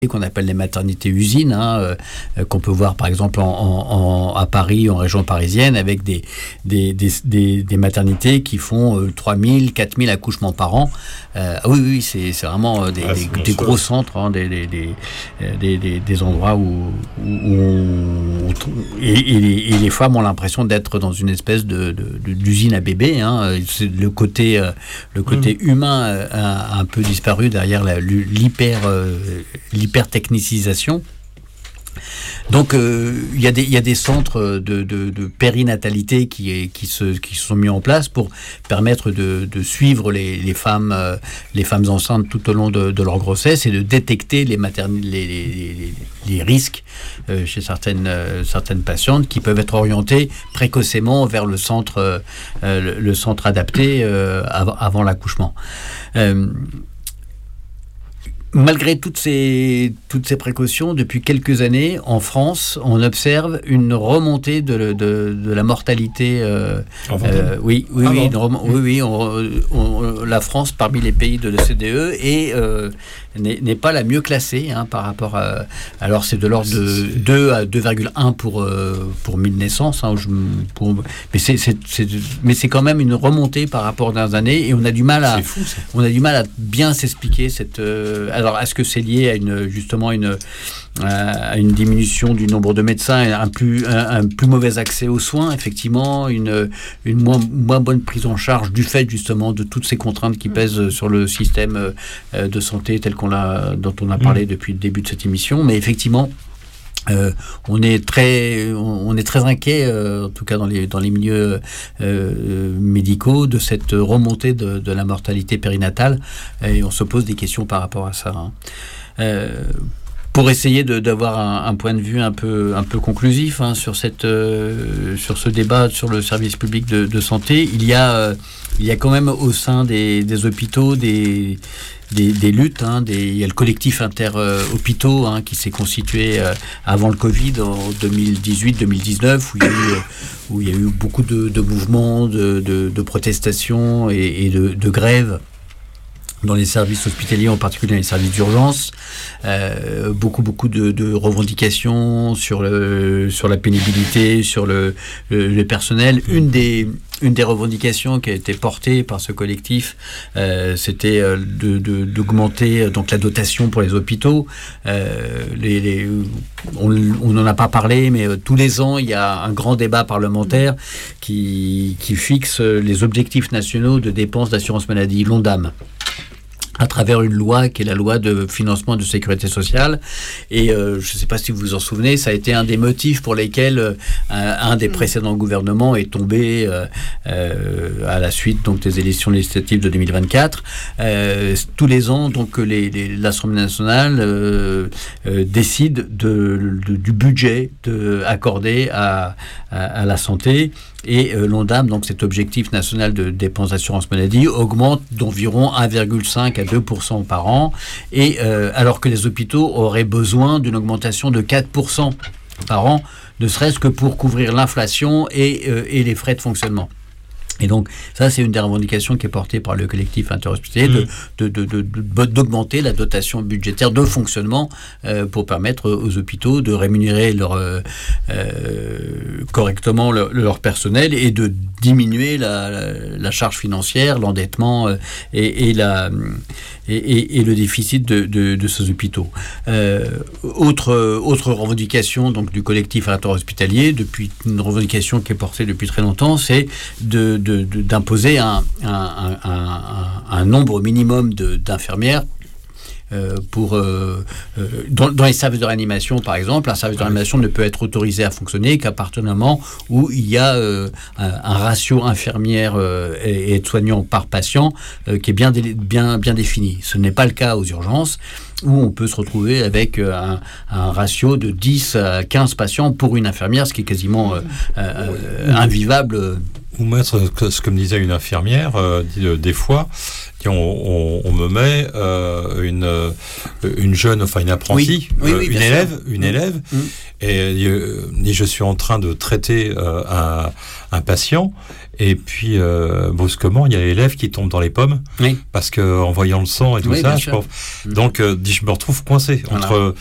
qu'on appelle les maternités usines, qu'on peut voir par exemple à Paris, en région parisienne, avec des maternités qui font 3000, 4000 accouchements par an. Oui, c'est vraiment des gros centres, des endroits où les femmes ont l'impression d'être dans une espèce d'usine à bébés. C'est le côté humain a un peu disparu derrière l'hypertechnicisation. Donc il y a des centres de périnatalité qui sont mis en place pour permettre de suivre les femmes enceintes tout au long de leur grossesse et de détecter les risques chez certaines patientes qui peuvent être orientées précocement vers le centre adapté avant l'accouchement. Malgré toutes ces précautions, depuis quelques années, en France, on observe une remontée de la mortalité. La France, parmi les pays de l'OCDE, n'est pas la mieux classée par rapport à... Alors, c'est de l'ordre de 2 à 2,1 pour 1000 naissances. Mais c'est quand même une remontée par rapport aux dernières années, et on a du mal à bien s'expliquer cette... Alors, est-ce que c'est lié à une diminution du nombre de médecins, un plus mauvais accès aux soins, effectivement, une moins bonne prise en charge du fait justement de toutes ces contraintes qui pèsent sur le système de santé dont on a parlé depuis le début de cette émission. Mais effectivement, on est très inquiet, en tout cas dans les milieux médicaux, de cette remontée de la mortalité périnatale, et on se pose des questions par rapport à ça. Pour essayer d'avoir un point de vue un peu conclusif sur ce débat sur le service public de santé, il y a quand même au sein des hôpitaux des luttes. Il y a le collectif inter-hôpitaux qui s'est constitué avant le Covid en 2018-2019, où il y a eu beaucoup de mouvements, de protestations et de grèves dans les services hospitaliers, en particulier dans les services d'urgence. Beaucoup de revendications sur la pénibilité, sur le personnel. Une des revendications qui a été portée par ce collectif, c'était d'augmenter donc la dotation pour les hôpitaux. On n'en a pas parlé, mais tous les ans, il y a un grand débat parlementaire qui fixe les objectifs nationaux de dépenses d'assurance maladie, l'ONDAM, à travers une loi qui est la loi de financement de sécurité sociale. Et je ne sais pas si vous vous en souvenez, ça a été un des motifs pour lesquels un des précédents gouvernements est tombé à la suite donc des élections législatives de 2024. Tous les ans, donc l'Assemblée nationale décide du budget accordé à la santé. Et l'ONDAM, donc cet objectif national de dépenses d'assurance maladie, augmente d'environ 1,5 à 2% par an, et alors que les hôpitaux auraient besoin d'une augmentation de 4% par an, ne serait-ce que pour couvrir l'inflation et les frais de fonctionnement. Et donc, ça, c'est une des revendications qui est portée par le collectif interhospitalier, d'augmenter la dotation budgétaire de fonctionnement pour permettre aux hôpitaux de rémunérer correctement leur personnel et de diminuer la charge financière, l'endettement et le déficit de ces hôpitaux. Autre revendication donc, du collectif interhospitalier, une revendication qui est portée depuis très longtemps, c'est d'imposer un nombre minimum d'infirmières dans les services de réanimation, par exemple. Un service de réanimation ne peut être autorisé à fonctionner qu'à partir du moment où il y a un ratio infirmière et aide-soignant par patient qui est bien défini. Ce n'est pas le cas aux urgences, où on peut se retrouver avec un ratio de 10 à 15 patients pour une infirmière, ce qui est quasiment invivable. Ou mettre ce que me disait une infirmière, des fois, on me met une jeune, enfin une apprentie, une élève, et je suis en train de traiter un patient, et puis brusquement il y a l'élève qui tombe dans les pommes, parce que en voyant le sang et tout ça, je pense. Donc dit je me retrouve coincé entre